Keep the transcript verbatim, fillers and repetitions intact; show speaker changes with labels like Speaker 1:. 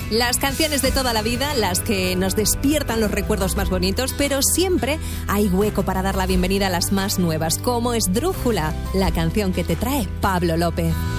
Speaker 1: Las canciones de toda la vida, las que nos despiertan los recuerdos más bonitos, pero siempre hay hueco para dar la bienvenida a las más nuevas, como Esdrújula, la canción que te trae Pablo López.